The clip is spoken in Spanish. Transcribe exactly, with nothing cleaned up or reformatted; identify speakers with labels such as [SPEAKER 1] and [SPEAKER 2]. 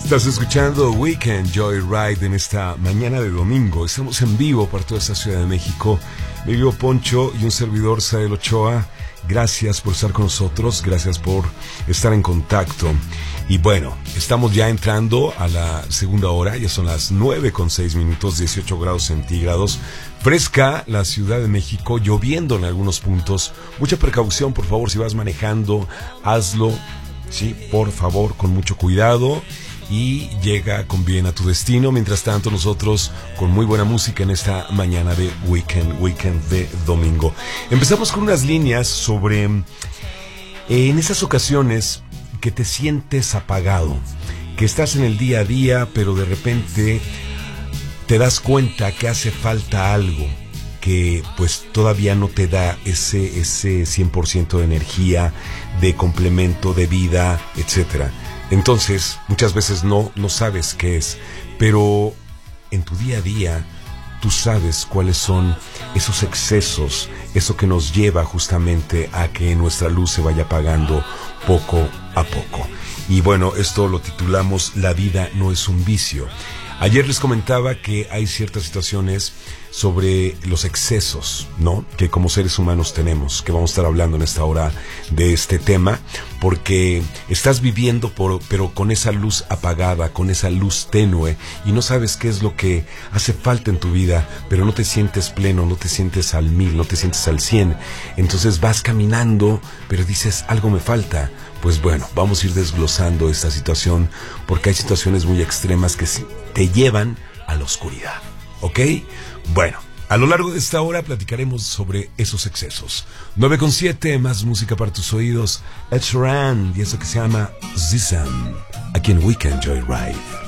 [SPEAKER 1] Estás escuchando Weekend Joyride en esta mañana de domingo. Estamos en vivo para toda esta Ciudad de México. Mi vivo Poncho y un servidor, Sael Ochoa. Gracias por estar con nosotros, gracias por estar en contacto. Y bueno, estamos ya entrando a la segunda hora, ya son las nueve con seis minutos, dieciocho grados centígrados. Fresca la Ciudad de México, lloviendo en algunos puntos. Mucha precaución, por favor, si vas manejando, hazlo, sí, por favor, con mucho cuidado. Y llega con bien a tu destino. Mientras tanto, nosotros con muy buena música en esta mañana de weekend, weekend de domingo. Empezamos con unas líneas sobre eh, en esas ocasiones que te sientes apagado, que estás en el día a día, pero de repente te das cuenta que hace falta algo, que pues todavía no te da ese, ese cien por ciento de energía, de complemento, de vida, etcétera. Entonces, muchas veces no, no sabes qué es, pero en tu día a día tú sabes cuáles son esos excesos, eso que nos lleva justamente a que nuestra luz se vaya apagando poco a poco. Y bueno, esto lo titulamos La vida no es un vicio. Ayer les comentaba que hay ciertas situaciones sobre los excesos, ¿no?, que como seres humanos tenemos, que vamos a estar hablando en esta hora de este tema, porque estás viviendo por, pero con esa luz apagada, con esa luz tenue, y no sabes qué es lo que hace falta en tu vida, pero no te sientes pleno, no te sientes al mil, no te sientes al cien. Entonces vas caminando, pero dices, algo me falta. Pues bueno, vamos a ir desglosando esta situación, porque hay situaciones muy extremas que te llevan a la oscuridad, ¿ok? Bueno, a lo largo de esta hora platicaremos sobre esos excesos. nueve con siete, más música para tus oídos. Ed Sheeran y eso que se llama Zizan, aquí en Weekend Joyride.